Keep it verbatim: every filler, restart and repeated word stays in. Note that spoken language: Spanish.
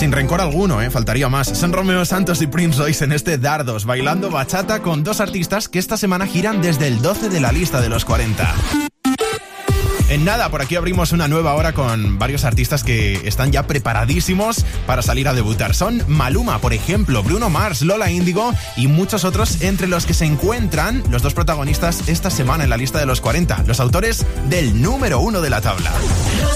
sin rencor alguno, ¿eh? Faltaría más. Son Romeo Santos y Prince Royce en este Dardos, bailando bachata con dos artistas que esta semana giran desde el doce de la lista de los cuarenta. En nada, por aquí abrimos una nueva hora con varios artistas que están ya preparadísimos para salir a debutar. Son Maluma, por ejemplo, Bruno Mars, Lola Índigo y muchos otros, entre los que se encuentran los dos protagonistas esta semana en la lista de los cuarenta, los autores del número uno de la tabla. Los